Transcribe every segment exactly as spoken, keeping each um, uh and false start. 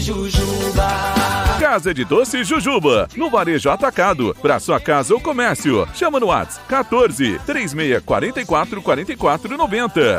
Jujuba. Casa de Doce Jujuba, no Varejo Atacado, para sua casa ou comércio. Chama no WhatsApp quatorze, três seis quatro quatro, quatro quatro nove zero.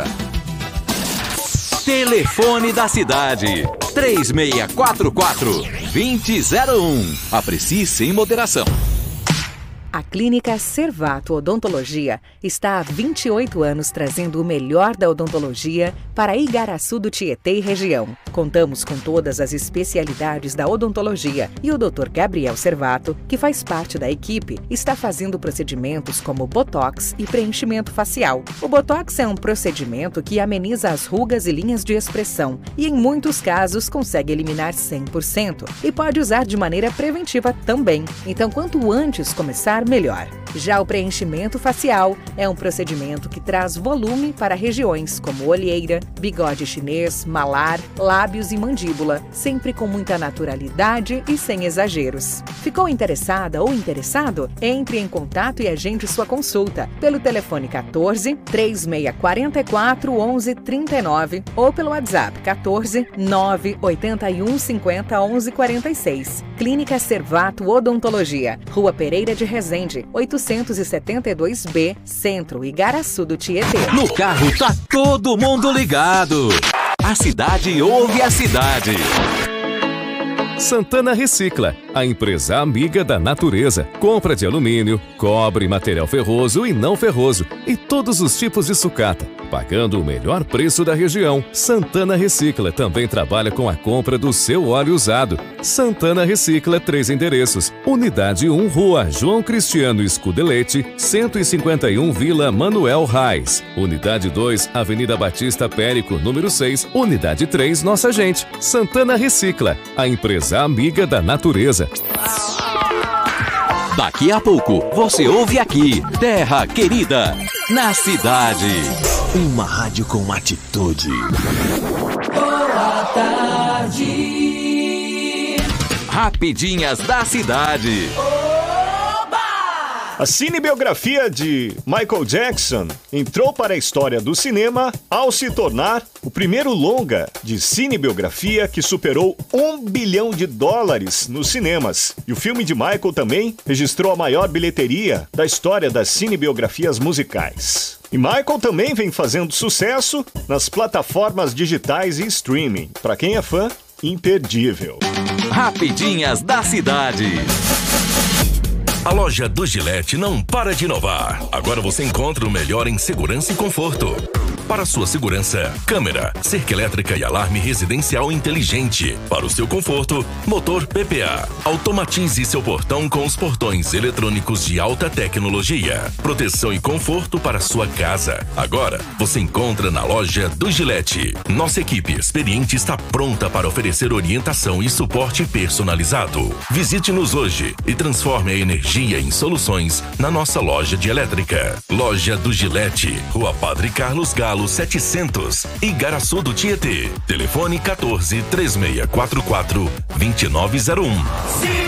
Telefone da cidade, três seis quatro quatro, dois zero um. Aprecie sem moderação. A Clínica Servato Odontologia está há vinte e oito anos trazendo o melhor da odontologia para Igaraçu do Tietê e região. Contamos com todas as especialidades da odontologia e o doutor Gabriel Servato, que faz parte da equipe, está fazendo procedimentos como botox e preenchimento facial. O botox é um procedimento que ameniza as rugas e linhas de expressão e, em muitos casos, consegue eliminar cem por cento e pode usar de maneira preventiva também. Então, quanto antes começar, melhor. Já o preenchimento facial é um procedimento que traz volume para regiões como olheira, bigode chinês, malar, lábios e mandíbula, sempre com muita naturalidade e sem exageros. Ficou interessada ou interessado? Entre em contato e agende sua consulta pelo telefone quatorze, três seis quatro quatro, onze trinta e nove ou pelo WhatsApp quatorze, nove oito um, cinquenta, onze quarenta e seis. Clínica Servato Odontologia, Rua Pereira de Resende, oitocentos e setenta e dois B, Centro, Igaraçu do Tietê. No carro tá todo mundo ligado. A cidade ouve a cidade. Santana Recicla, a empresa amiga da natureza. Compra de alumínio, cobre, material ferroso e não ferroso e todos os tipos de sucata, pagando o melhor preço da região. Santana Recicla também trabalha com a compra do seu óleo usado. Santana Recicla, três endereços. Unidade um, Rua João Cristiano Scudelete, cento e cinquenta e um, Vila Manuel Reis. Unidade dois, Avenida Batista Périco, número seis. Unidade três, Nossa Gente. Santana Recicla, a empresa amiga da natureza. Daqui a pouco, você ouve aqui, Terra Querida, na cidade. Uma rádio com atitude. Boa tarde. Rapidinhas da cidade. A cinebiografia de Michael Jackson entrou para a história do cinema ao se tornar o primeiro longa de cinebiografia que superou um bilhão de dólares nos cinemas. E o filme de Michael também registrou a maior bilheteria da história das cinebiografias musicais. E Michael também vem fazendo sucesso nas plataformas digitais e streaming. Para quem é fã, imperdível. Rapidinhas da cidade. A loja do Gillette não para de inovar. Agora você encontra o melhor em segurança e conforto. Para sua segurança, câmera, cerca elétrica e alarme residencial inteligente. Para o seu conforto, motor P P A. Automatize seu portão com os portões eletrônicos de alta tecnologia. Proteção e conforto para sua casa. Agora, você encontra na loja do Gillette. Nossa equipe experiente está pronta para oferecer orientação e suporte personalizado. Visite-nos hoje e transforme a energia em soluções na nossa loja de elétrica. Loja do Gillette, Rua Padre Carlos Galo, setecentos, Igaraçu do Tietê. Telefone quatorze, três seis quatro quatro, dois nove zero um.